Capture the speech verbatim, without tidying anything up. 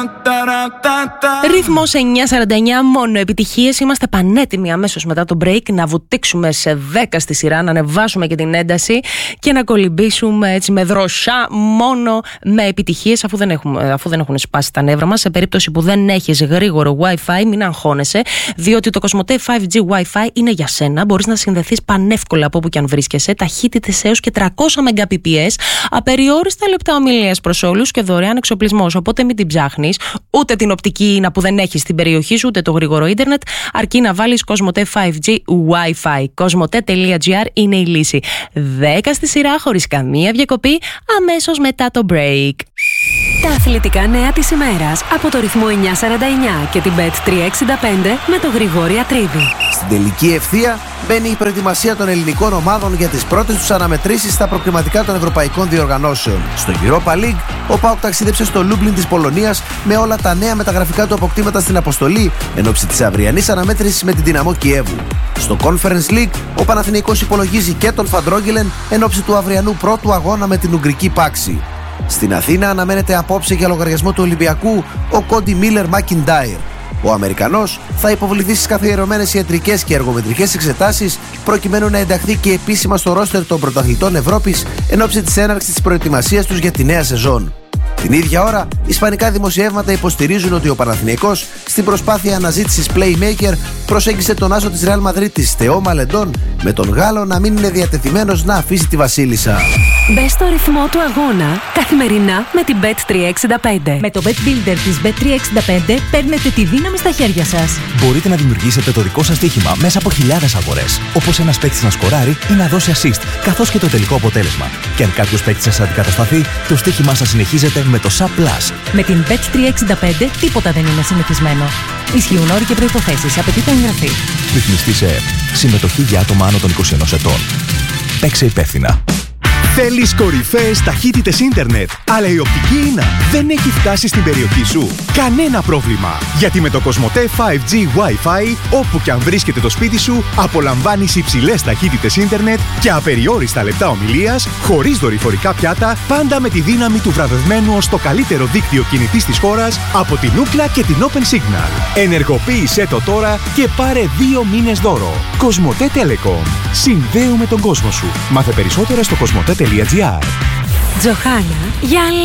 Ρυθμός εννιά σαράντα εννιά, μόνο επιτυχίες. Είμαστε πανέτοιμοι αμέσως μετά το break να βουτήξουμε σε δέκα στη σειρά, να ανεβάσουμε και την ένταση και να κολυμπήσουμε έτσι με δροσιά μόνο με επιτυχίες, αφού δεν, έχουμε, αφού δεν έχουν σπάσει τα νεύρα μας. Σε περίπτωση που δεν έχεις γρήγορο Wi-Fi, μην αγχώνεσαι, διότι το Κοσμοτέ φάιβ τζι Wi-Fi είναι για σένα. Μπορείς να συνδεθείς πανεύκολα από όπου και αν βρίσκεσαι, ταχύτητες έως και τριακόσια Mbps, απεριόριστα λεπτά ομιλίας προς όλους και δωρεάν εξοπλισμός. Οπότε μην την ψάχνεις, ούτε την οπτική ίνα που δεν έχεις στην περιοχή σου, ούτε το γρήγορο ίντερνετ, αρκεί να βάλεις Κοσμοτέ φάιβ τζι Wi-Fi. κοσμοτέ τελεία τζι άρ είναι η λύση. δέκα στη σειρά, χωρίς καμία διακοπή, αμέσως μετά το break. Τα αθλητικά νέα της ημέρας από το ρυθμό εννιά σαράντα εννιά και την μπετ τριακόσια εξήντα πέντε με το Γρηγόρη Ατρίδη. Στην τελική ευθεία μπαίνει η προετοιμασία των ελληνικών ομάδων για τις πρώτες τους αναμετρήσεις στα προκριματικά των ευρωπαϊκών διοργανώσεων. Στο Europa League, ο ΠΑΟΚ ταξίδεψε στο Λούμπλιν της Πολωνίας με όλα τα νέα μεταγραφικά του αποκτήματα στην αποστολή εν ώψη της αυριανής αναμέτρησης με την Δυναμό Κιέβου. Στο Conference League, ο Παναθηναϊκός υπολογίζει και τον Φαντρόγγελεν εν ώψη του αυριανού πρώτου αγώνα με την Ουγγρική Πάξη. Στην Αθήνα αναμένεται απόψε για λογαριασμό του Ολυμπιακού ο Κόντι Μίλερ Μακιντάιρ. Ο Αμερικανός θα υποβληθεί στις καθιερωμένες ιατρικές και εργομετρικές εξετάσεις προκειμένου να ενταχθεί και επίσημα στο ρόστερ των πρωταθλητών Ευρώπης εν ώψη της έναρξης της προετοιμασίας τους για τη νέα σεζόν. Την ίδια ώρα, ισπανικά δημοσιεύματα υποστηρίζουν ότι ο Παναθηναϊκός στην προσπάθεια αναζήτησης playmaker προσέγγισε τον άσο της Ρεάλ Μαδρίτης Θεό Μαλεντών, με τον Γάλλο να μην είναι διατεθειμένος να αφήσει τη Βασίλισσα. Μπες στο ρυθμό του αγώνα καθημερινά με την μπετ τριακόσια εξήντα πέντε. Με το Bet Builder της μπετ τριακόσια εξήντα πέντε παίρνετε τη δύναμη στα χέρια σας. Μπορείτε να δημιουργήσετε το δικό σας στοίχημα μέσα από χιλιάδες αγορές. Όπως ένας παίκτης να σκοράρει ή να δώσει assist, καθώς και το τελικό αποτέλεσμα. Και αν κάποιος παίκτης σας αντικατασταθεί, το στοίχημά σας συνεχίζεται με το Sub Plus. Με την μπετ τριακόσια εξήντα πέντε τίποτα δεν είναι συνηθισμένο. Ισχύουν όροι και προϋποθέσεις. Απαιτείται εγγραφή. Ρυθμιστή σε ΕΕΠ. Συμμετοχή για άτομα άνω των είκοσι ενός ετών. Παίξε υπεύθυνα. Θέλεις κορυφαίες ταχύτητες ίντερνετ, αλλά η οπτική ίνα δεν έχει φτάσει στην περιοχή σου? Κανένα πρόβλημα! Γιατί με το Κοσμοτέ φάιβ τζι Wi-Fi, όπου και αν βρίσκεται το σπίτι σου, απολαμβάνεις υψηλές ταχύτητες ίντερνετ και απεριόριστα λεπτά ομιλίας, χωρίς δορυφορικά πιάτα, πάντα με τη δύναμη του βραβευμένου ως το καλύτερο δίκτυο κινητής της χώρας από την Ookla και την Open Signal. Ενεργοποίησέ το τώρα και πάρε δύο μήνες δώρο. Κοσμοτέ Telecom. Συνδέουμε τον κόσμο σου. Μάθε περισσότερα στο κοσμοτέ τελεία τζι άρ. Τζοχάνα, για